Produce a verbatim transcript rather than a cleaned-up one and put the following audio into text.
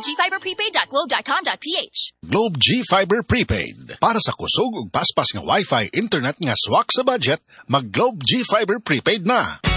G-Fiber Prepaid dot globe dot com dot p h. Globe G-Fiber Prepaid. Para sa kusog ug paspas nga Wi-Fi internet nga swak sa budget, mag Globe G-Fiber Prepaid na.